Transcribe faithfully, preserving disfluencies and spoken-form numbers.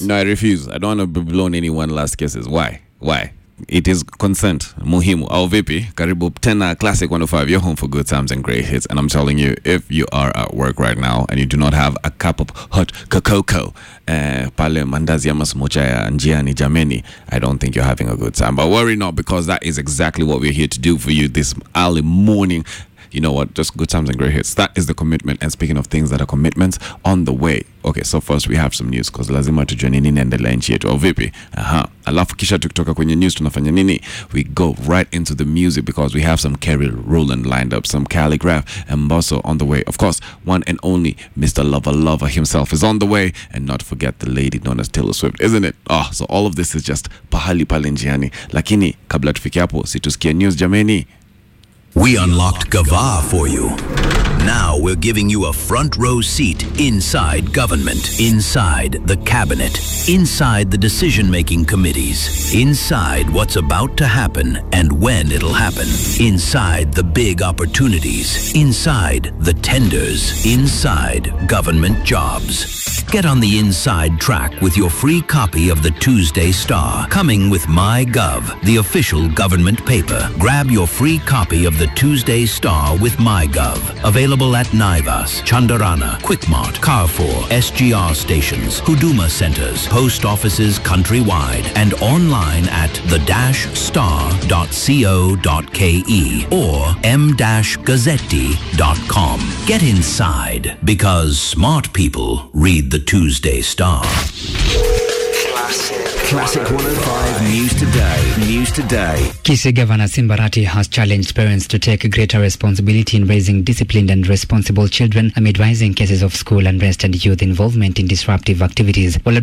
No, I refuse. I don't want to be blown any one last kisses. Why? Why? It is consent. Muhimu. Au vipi? Karibu tena Classic one oh five. You're home for good times and great hits. And I'm telling you, if you are at work right now and you do not have a cup of hot cocoa, uh, pale mandazi ama smocha ya njiani jameni, I don't think you're having a good time. But worry not, because that is exactly what we're here to do for you this early morning. You know what? Just good times and great hits. That is the commitment. And speaking of things that are commitments, on the way. Okay, so first we have some news, because lazima tujue nini inaendelea nchi yetu. Au vipi? Aha. Alafu kisha tukitoka kwenye news tunafanya nini? We go right into the music, because we have some Kerry Rowland lined up, some Calligraph and Bosso on the way. Of course, one and only Mister Lover Lover himself is on the way, and not forget the lady known as Taylor Swift, isn't it? Oh, so all of this is just pahali pale njiani. Lakini kabla tufike hapo, si tusikie news jameni. We unlocked Gava for you. Now we're giving you a front row seat inside government, inside the cabinet, inside the decision-making committees, inside what's about to happen and when it'll happen, inside the big opportunities, inside the tenders, inside government jobs. Get on the inside track with your free copy of the Tuesday Star, coming with MyGov, the official government paper. Grab your free copy of the Tuesday Star with MyGov. Available at Naivas, Chandarana, Quickmart, Carrefour, S G R stations, Huduma centers, post offices countrywide, and online at the dash star dot co dot ke or m dash gazzetti dot com. Get inside, because smart people read the Tuesday Star. Classic. Classic one oh five News Today. News Today. Kisii Governor Simbarati has challenged parents to take greater responsibility in raising disciplined and responsible children amid rising cases of school unrest and youth involvement in disruptive activities. While